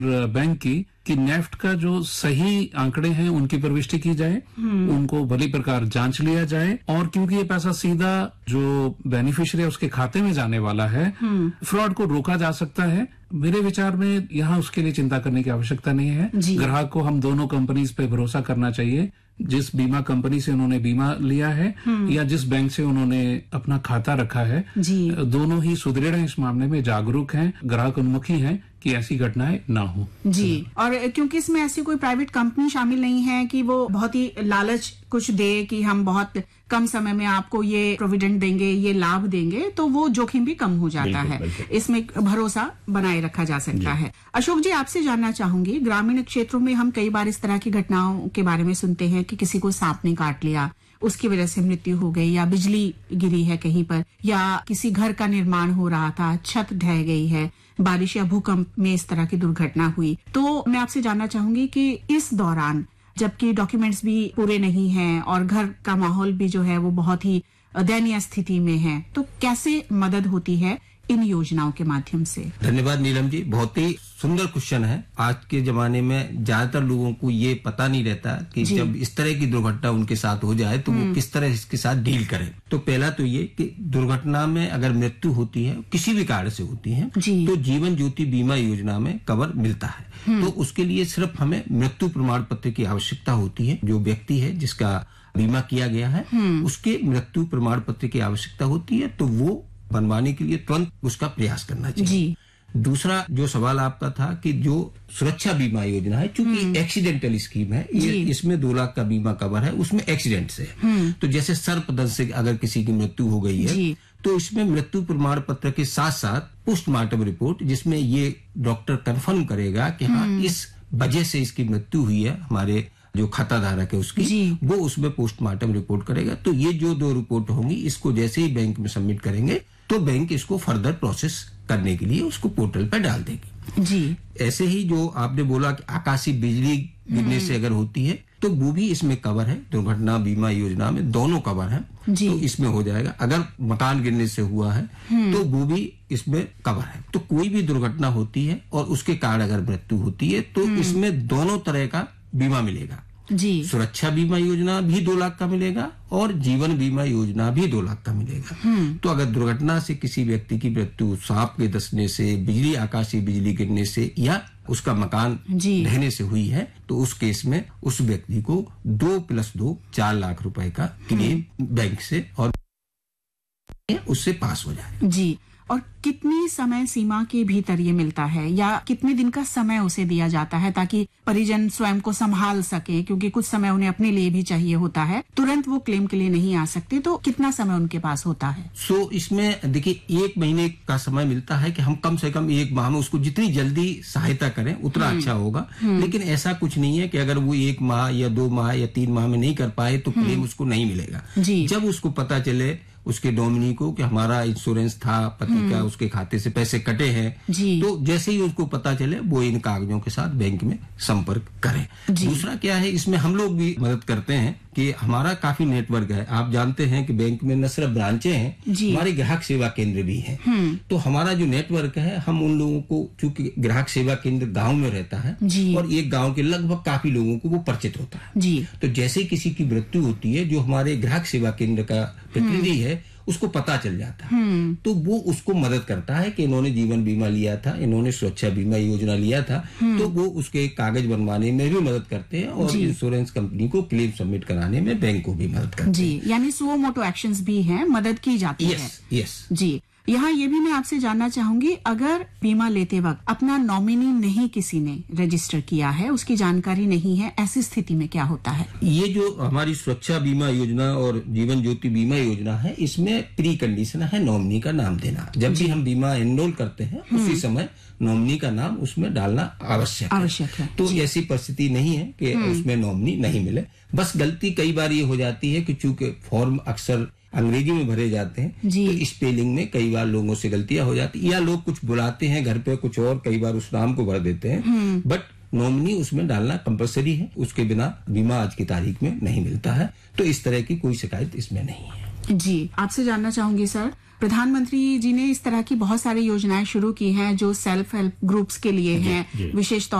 Bank की कि NEFT का जो सही आंकड़े हैं उनकी प्रविष्टि की जाए, उनको भली प्रकार जांच लिया जाए, और क्योंकि ये पैसा सीधा जो बेनिफिशियरी है उसके खाते में जाने वाला है, फ्रॉड को रोका जा सकता है। मेरे विचार में यहाँ उसके लिए चिंता करने की आवश्यकता नहीं है। ग्राहक को हम दोनों कंपनीज पे भरोसा करना चाहिए। जिस बीमा कंपनी से उन्होंने बीमा लिया है या जिस बैंक से उन्होंने अपना खाता रखा है, दोनों ही सुदृढ़ हैं इस मामले में, जागरूक हैं, ग्राहक उन्मुखी हैं कि ऐसी घटनाएं ना हो। जी, और क्योंकि इसमें ऐसी कोई प्राइवेट कंपनी शामिल नहीं है कि वो बहुत ही लालच कुछ दे कि हम बहुत कम समय में आपको ये प्रोविडेंट देंगे, ये लाभ देंगे, तो वो जोखिम भी कम हो जाता है। इसमें भरोसा बनाए रखा जा सकता है। अशोक जी, आपसे जानना चाहूंगी, ग्रामीण क्षेत्रों में हम कई बार इस तरह की घटनाओं के बारे में सुनते हैं कि किसी को सांप ने काट लिया, उसकी वजह से मृत्यु हो गई, या बिजली गिरी है कहीं पर, या किसी घर का निर्माण हो रहा था, छत ढह गई है, बारिश या भूकंप में इस तरह की दुर्घटना हुई। तो मैं आपसे जानना चाहूंगी कि इस दौरान जबकि डॉक्यूमेंट्स भी पूरे नहीं हैं और घर का माहौल भी जो है वो बहुत ही दयनीय स्थिति में है, तो कैसे मदद होती है इन योजनाओं के माध्यम से? धन्यवाद नीलम जी, बहुत ही सुंदर क्वेश्चन है। आज के जमाने में ज्यादातर लोगों को ये पता नहीं रहता कि जब इस तरह की दुर्घटना उनके साथ हो जाए तो वो किस तरह इसके साथ डील करें। तो पहला तो ये कि दुर्घटना में अगर मृत्यु होती है, किसी भी कारण से होती है, तो जीवन ज्योति बीमा योजना में कवर मिलता है। तो उसके लिए सिर्फ हमें मृत्यु प्रमाण पत्र की आवश्यकता होती है। जो व्यक्ति है जिसका बीमा किया गया है उसके मृत्यु प्रमाण पत्र की आवश्यकता होती है, तो वो बनवाने के लिए तुरंत उसका प्रयास करना चाहिए। दूसरा जो सवाल आपका था कि जो सुरक्षा बीमा योजना है, चूंकि एक्सीडेंटल स्कीम है, ये इसमें 2 लाख का बीमा कवर है, उसमें एक्सीडेंट से है। तो जैसे सर्पदंश से अगर किसी की मृत्यु हो गई है तो इसमें मृत्यु प्रमाण पत्र के साथ साथ पोस्टमार्टम रिपोर्ट, जिसमें ये डॉक्टर कंफर्म करेगा कि हाँ इस वजह से इसकी मृत्यु हुई है, हमारे जो खाता धारक है उसकी, वो उसमें पोस्टमार्टम रिपोर्ट करेगा। तो ये जो 2 रिपोर्ट होंगी, इसको जैसे ही बैंक में सबमिट करेंगे तो बैंक इसको फर्दर प्रोसेस करने के लिए उसको पोर्टल पर डाल देगी। जी, ऐसे ही जो आपने बोला कि आकाशीय बिजली गिरने से अगर होती है तो वो भी इसमें कवर है। दुर्घटना बीमा योजना में दोनों कवर है, तो इसमें हो जाएगा। अगर मकान गिरने से हुआ है तो वो भी इसमें कवर है। तो कोई भी दुर्घटना होती है और उसके कारण अगर मृत्यु होती है तो इसमें दोनों तरह का बीमा मिलेगा। सुरक्षा बीमा योजना भी 2 लाख का मिलेगा और जीवन बीमा योजना भी 2 लाख का मिलेगा। तो अगर दुर्घटना से किसी व्यक्ति की मृत्यु सांप के डसने से, बिजली, आकाशीय बिजली गिरने से या उसका मकान ढहने से हुई है, तो उस केस में उस व्यक्ति को 2 + 2 4 लाख रुपए का क्लेम बैंक से और उससे पास हो जाए। जी, और कितनी समय सीमा के भीतर ये मिलता है, या कितने दिन का समय उसे दिया जाता है ताकि परिजन स्वयं को संभाल सके, क्योंकि कुछ समय उन्हें अपने लिए भी चाहिए होता है, तुरंत वो क्लेम के लिए नहीं आ सकते, तो कितना समय उनके पास होता है? इसमें देखिए 1 महीने का समय मिलता है कि हम कम से कम 1 माह में उसको जितनी जल्दी सहायता करें उतना अच्छा होगा। लेकिन ऐसा कुछ नहीं है कि अगर वो 1 माह या 2 माह या 3 माह में नहीं कर पाए तो क्लेम उसको नहीं मिलेगा। जब उसको पता चले उसके नॉमिनी को कि हमारा इंश्योरेंस था, पति का उसके खाते से पैसे कटे हैं, तो जैसे ही उसको पता चले वो इन कागजों के साथ बैंक में संपर्क करें। दूसरा क्या है, इसमें हम लोग भी मदद करते हैं कि हमारा काफी नेटवर्क है। आप जानते हैं कि बैंक में न सिर्फ ब्रांचें हैं, हमारे ग्राहक सेवा केंद्र भी हैं। तो हमारा जो नेटवर्क है, हम उन लोगों को, चूंकि ग्राहक सेवा केंद्र गांव में रहता है और एक गांव के लगभग काफी लोगों को वो परिचित होता है, तो जैसे किसी की मृत्यु होती है, जो हमारे ग्राहक सेवा केंद्र का प्रतिनिधि है उसको पता चल जाता है, तो वो उसको मदद करता है कि इन्होंने जीवन बीमा लिया था, इन्होंने सुरक्षा बीमा योजना लिया था, तो वो उसके कागज बनवाने में भी मदद करते हैं और इंश्योरेंस कंपनी को क्लेम सबमिट कराने में बैंक को भी मदद करते हैं। यानी सुओ मोटो एक्शंस भी हैं, मदद की जाती है। यस जी, यहाँ ये भी मैं आपसे जानना चाहूंगी, अगर बीमा लेते वक्त अपना नॉमिनी नहीं किसी ने रजिस्टर किया है, उसकी जानकारी नहीं है, ऐसी स्थिति में क्या होता है? ये जो हमारी सुरक्षा बीमा योजना और जीवन ज्योति बीमा योजना है, इसमें प्री कंडीशन है नॉमिनी का नाम देना। जब भी हम बीमा एनरोल करते हैं उसी समय नॉमिनी का नाम उसमें डालना आवश्यक है। तो ऐसी परिस्थिति नहीं है कि उसमें नॉमिनी नहीं मिले। बस गलती कई बार ये हो जाती है कि चूंकि फॉर्म अक्सर अंग्रेजी में भरे जाते हैं, तो स्पेलिंग में कई बार लोगों से गलतियां हो जाती है, या लोग कुछ बुलाते हैं घर पे कुछ और, कई बार उस नाम को भर देते हैं। बट नॉमिनी उसमें डालना कंपलसरी है, उसके बिना बीमा आज की तारीख में नहीं मिलता है। तो इस तरह की कोई शिकायत इसमें नहीं है। जी, आपसे जानना चाहूंगी सर, प्रधानमंत्री जी ने इस तरह की बहुत सारी योजनाएं शुरू की हैं जो सेल्फ हेल्प ग्रुप्स के लिए हैं, विशेष तौर